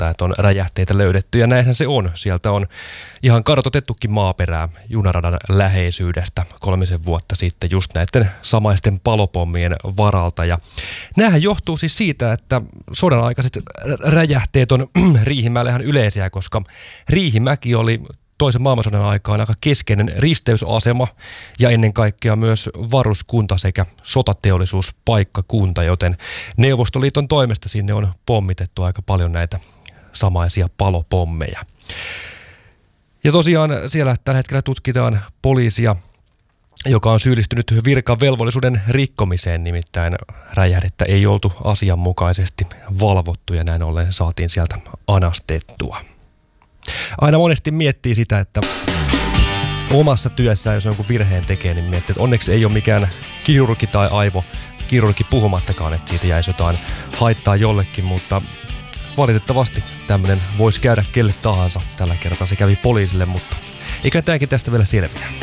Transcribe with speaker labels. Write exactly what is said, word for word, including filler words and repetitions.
Speaker 1: sieltä, että on räjähteitä löydetty. Ja näinhän se on. Sieltä on ihan kartoitettukin maaperää junaradan läheisyydestä kolmisen vuotta sitten just näiden samaisten palopommien varalta. Ja näähän johtuu siis siitä, että sodan aikaiset räjähteet on Riihimäelle ihan yleisiä, koska Riihimäki oli toisen maailmansodan aikaan aika keskeinen risteysasema ja ennen kaikkea myös varuskunta sekä sotateollisuuspaikkakunta, joten Neuvostoliiton toimesta sinne on pommitettu aika paljon näitä samaisia palopommeja. Ja tosiaan siellä tällä hetkellä tutkitaan poliisia, joka on syyllistynyt virkavelvollisuuden rikkomiseen, nimittäin räjähdettä ei oltu asianmukaisesti valvottu ja näin ollen saatiin sieltä anastettua. Aina monesti miettii sitä, että omassa työssään, jos jonkun virheen tekee, niin miettii, että onneksi ei ole mikään kirurgi tai aivokirurgi puhumattakaan, että siitä jäisi jotain haittaa jollekin, mutta valitettavasti tämmöinen voisi käydä kelle tahansa. Tällä kertaa se kävi poliisille, mutta eikä tämäkin tästä vielä selviä.